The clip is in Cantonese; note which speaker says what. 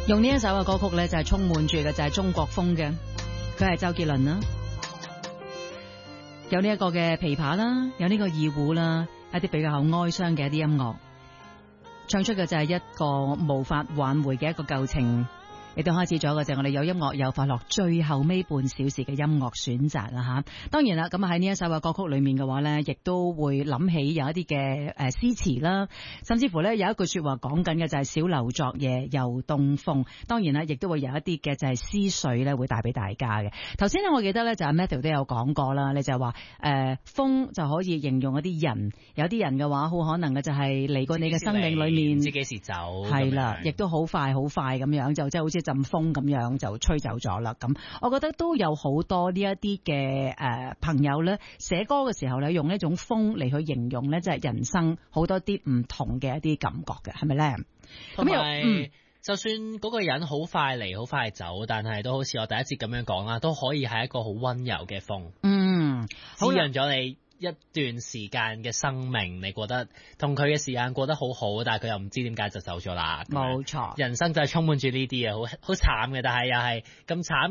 Speaker 1: 用呢一首嘅歌曲咧，就係充滿住嘅就係中國風嘅，佢係周杰倫啦，有呢一個嘅琵琶啦，有呢個二胡啦，一啲比較哀傷嘅一啲音樂，唱出嘅就係一個無法挽回嘅一個舊情。亦都開始咗嘅就係我哋有音樂有快樂最後尾半小時嘅音樂選擇啦吓。當然啦，咁喺呢一首嘅歌曲裏面嘅話咧，亦都會諗起有一啲嘅詩詞啦，甚至乎咧有一句說話講緊嘅就係小樓昨夜又東風。當然啦，亦都會有一啲嘅就係思緒咧會帶俾大家嘅。頭先咧我記得咧就阿 Matthew 都有講過啦，你就係話風就可以形容一啲人，有啲人嘅話好可能嘅就係嚟過你嘅生命裏面，
Speaker 2: 唔知幾時走，
Speaker 1: 係啦，亦都好快咁樣就即係好似陣風咁樣就吹走咗啦。咁我覺得都有好多呢一啲嘅朋友咧寫歌嘅時候咧用呢種風嚟去形容咧，即係人生好多啲唔同嘅一啲感覺嘅，係咪咧？
Speaker 2: 同埋就算嗰個人好快嚟好快走，但係都好似我第一節咁樣講啦，都可以係一個好溫柔嘅風，滋潤咗你一段時間嘅生命，你覺得同佢嘅時間過得好好，但係佢又唔知點解就走咗啦。
Speaker 1: 冇錯，
Speaker 2: 人生就係充滿住呢啲嘢，好慘嘅，但係又係咁慘